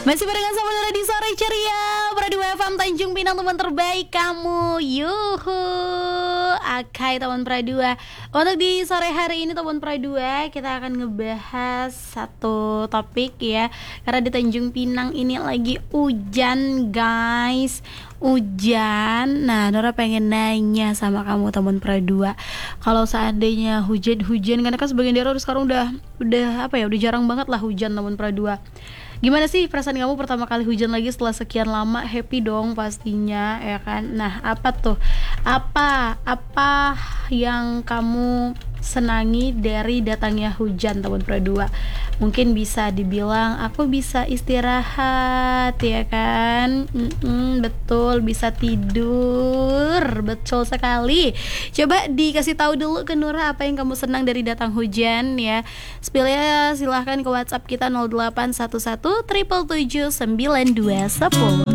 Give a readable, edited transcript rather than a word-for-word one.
Masih barengan sama Nora di Sore Ceria Radio FM Tanjung Pinang, teman terbaik kamu. Yuhu. Oke teman Pradua, untuk di sore hari ini teman Pradua, kita akan ngebahas satu topik ya. Karena di Tanjung Pinang ini lagi hujan guys, hujan. Nah Nora pengen nanya sama kamu teman Pradua, kalau seandainya hujan-hujan, karena kan sebagian daerah sekarang udah apa ya, udah jarang banget lah hujan teman Pradua. Gimana sih perasaan kamu pertama kali hujan lagi setelah sekian lama? Happy dong pastinya ya kan. Nah apa tuh, apa yang kamu senangi dari datangnya hujan teman Pradua? Mungkin bisa dibilang aku bisa istirahat ya kan. Betul, bisa tidur. Betul sekali. Coba dikasih tahu dulu ke Nura apa yang kamu senang dari datang hujan ya. Spill ya, silahkan ke WhatsApp kita 0811 777 9210.